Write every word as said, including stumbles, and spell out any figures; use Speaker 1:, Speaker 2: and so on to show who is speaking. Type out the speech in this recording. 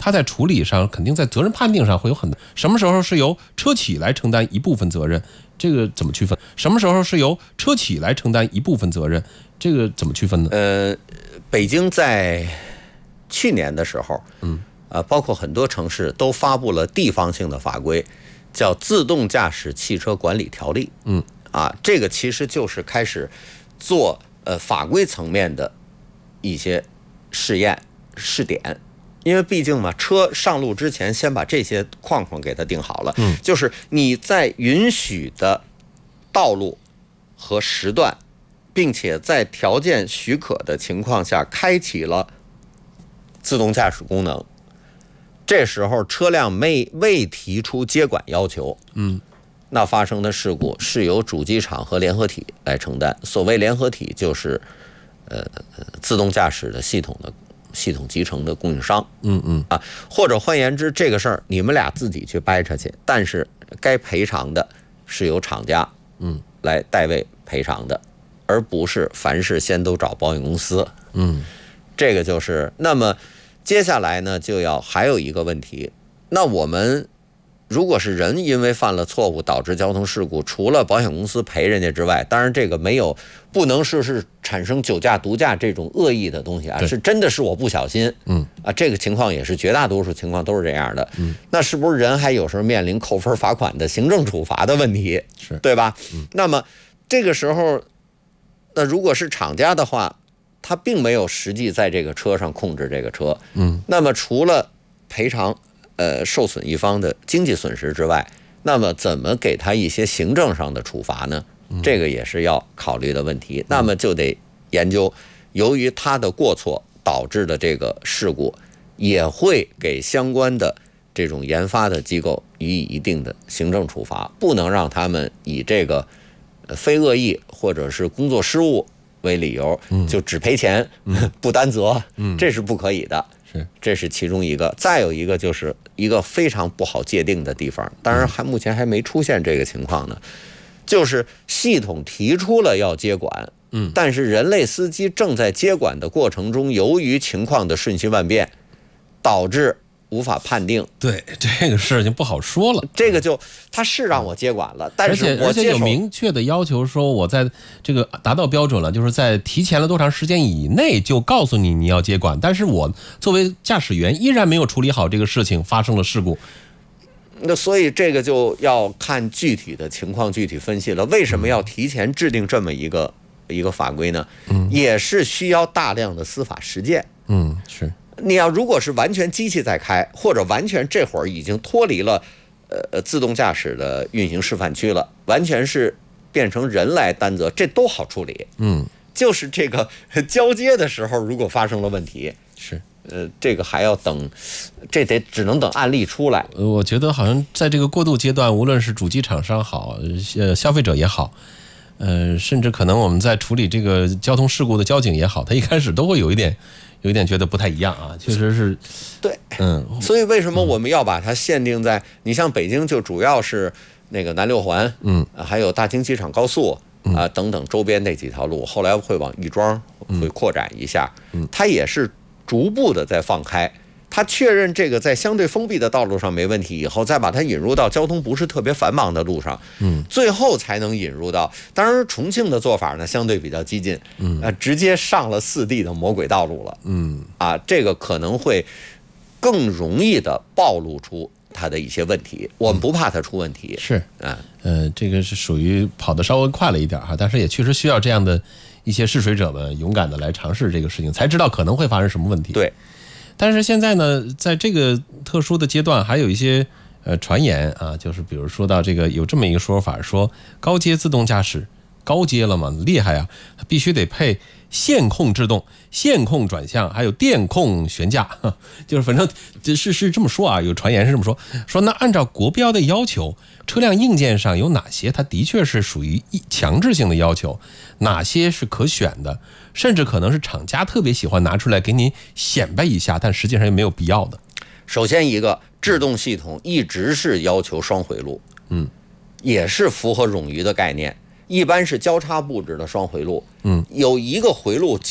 Speaker 1: 它在处理上肯定在责任判定上会有很多，什么时候是由车企来承担一部分责任，这个怎么区分？什么时候是由车企来承担一部分责任，这个怎么区分呢？
Speaker 2: 呃，北京在去年的时候，嗯，呃，包括很多城市都发布了地方性的法规，叫《自动驾驶汽车管理条例》。嗯，啊，这个其实就是开始做呃法规层面的一些试验试点。因为毕竟嘛，车上路之前先把这些框框给它定好了，嗯，就是你在允许的道路和时段，并且在条件许可的情况下开启了自动驾驶功能，这时候车辆未未提出接管要求，嗯，那发生的事故是由主机厂和联合体来承担。所谓联合体就是呃自动驾驶的系统的系统集成的供应商，嗯嗯啊，或者换言之，这个事儿你们俩自己去掰扯去，但是该赔偿的是由厂家嗯来代为赔偿的，而不是凡事先都找保险公司。嗯，这个就是那么接下来呢，就要还有一个问题，那我们如果是人因为犯了错误导致交通事故，除了保险公司赔人家之外，当然这个没有不能说是产生酒驾毒驾这种恶意的东西啊，是真的是我不小心，嗯啊，这个情况也是绝大多数情况都是这样的，嗯，那是不是人还有时候面临扣分罚款的行政处罚的问题，是对吧？嗯，那么这个时候，那如果是厂家的话，他并没有实际在这个车上控制这个车，嗯，那么除了赔偿呃受损一方的经济损失之外，那么怎么给他一些行政上的处罚呢？这个也是要考虑的问题。那么就得研究，由于他的过错导致的这个事故，也会给相关的这种研发的机构予以一定的行政处罚，不能让他们以这个非恶意或者是工作失误为理由就只赔钱不担责，这是不可以的。这是其中一个。再有一个就是一个非常不好界定的地方，当然还目前还没出现这个情况呢，就是系统提出了要接管，嗯，但是人类司机正在接管的过程中，由于情况的瞬息万变，导致无法判定。
Speaker 1: 对，这个事情不好说了。
Speaker 2: 这个就他是让我接管了，但是我
Speaker 1: 而且有明确的要求说，我在这个达到标准了，就是在提前了多长时间以内就告诉你你要接管，但是我作为驾驶员依然没有处理好这个事情，发生了事故。
Speaker 2: 那所以这个就要看具体的情况具体分析了。为什么要提前制定这么一个一个法规呢？嗯，也是需要大量的司法实践。
Speaker 1: 嗯，是。
Speaker 2: 你要如果是完全机器在开，或者完全这会儿已经脱离了呃自动驾驶的运行示范区了，完全是变成人来担责，这都好处理。嗯，就是这个交接的时候，如果发生了问题，
Speaker 1: 是
Speaker 2: 呃这个还要等，这得只能等案例出来。
Speaker 1: 我觉得好像在这个过渡阶段，无论是主机厂商好，呃消费者也好。呃，甚至可能我们在处理这个交通事故的交警也好，他一开始都会有一点，有一点觉得不太一样啊，确实是，
Speaker 2: 对，嗯，所以为什么我们要把它限定在？你像北京就主要是那个南六环，嗯，还有大兴机场高速啊、呃、等等周边那几条路，后来会往亦庄会扩展一下，嗯，它也是逐步的在放开。他确认这个在相对封闭的道路上没问题以后，再把它引入到交通不是特别繁忙的路上，嗯，最后才能引入到。当然，重庆的做法呢相对比较激进，嗯，啊，直接上了四 D 的魔鬼道路了，嗯，啊，这个可能会更容易的暴露出它的一些问题。我们不怕它出问题，
Speaker 1: 是啊，呃，这个是属于跑得稍微快了一点哈，但是也确实需要这样的一些试水者们勇敢的来尝试这个事情，才知道可能会发生什么问题。
Speaker 2: 对。
Speaker 1: 但是现在呢，在这个特殊的阶段，还有一些呃传言啊，就是比如说到这个有这么一个说法，说高阶自动驾驶高阶了嘛，厉害啊，它必须得配线控制动、线控转向，还有电控悬架，就是反正是是这么说啊，有传言是这么说，说那按照国标的要求，车辆硬件上有哪些它的确是属于强制性的要求，哪些是可选的，甚至可能是厂家特别喜欢拿出来给你显摆一下，但实际上也没有必要的。
Speaker 2: 首先一个制动系统一直是要求双回路，嗯，也是符合冗余的概念，一般是交叉布置的双回路，嗯，有一个回路